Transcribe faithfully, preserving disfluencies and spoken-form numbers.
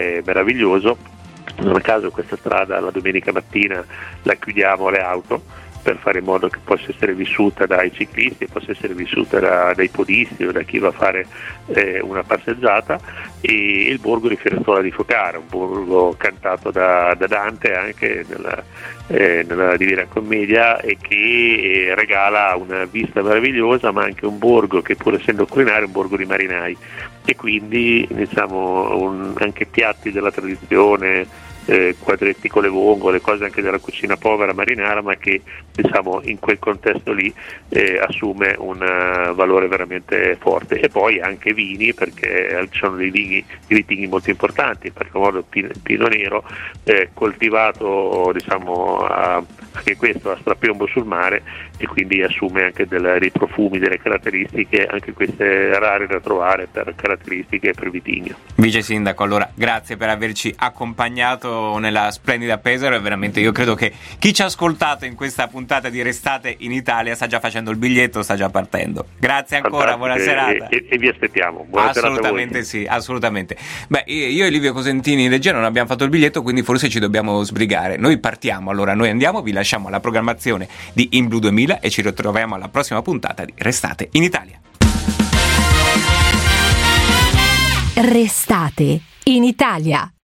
è meraviglioso. Non a caso questa strada la domenica mattina la chiudiamo alle auto per fare in modo che possa essere vissuta dai ciclisti, possa essere vissuta da, dai podisti o da chi va a fare eh, una passeggiata, e il borgo di Firenzuola di Focara, un borgo cantato da, da Dante anche nella, eh, nella Divina Commedia, e che eh, regala una vista meravigliosa, ma anche un borgo che, pur essendo culinario, è un borgo di marinai, e quindi diciamo un, anche piatti della tradizione, Eh, quadretti con le vongole, cose anche della cucina povera marinara, ma che diciamo in quel contesto lì eh, assume un uh, valore veramente forte. E poi anche vini, perché ci sono dei vini, dei vitigni molto importanti, in particolar modo Pino, Pino Nero, eh, coltivato diciamo a, anche questo a strapiombo sul mare, e quindi assume anche del, dei profumi, delle caratteristiche, anche queste rare da trovare per caratteristiche per vitigno. Vice Sindaco, allora grazie per averci accompagnato nella splendida Pesaro, e veramente io credo che chi ci ha ascoltato in questa puntata di Restate in Italia sta già facendo il biglietto, sta già partendo. Grazie ancora, buona serata. E, e vi aspettiamo. Buona assolutamente sì, assolutamente. Beh, io e Livio Cosentini in regia non abbiamo fatto il biglietto, quindi forse ci dobbiamo sbrigare. Noi partiamo, allora noi andiamo, vi lasciamo alla programmazione di In Blu duemila e ci ritroviamo alla prossima puntata di Restate in Italia. Restate in Italia.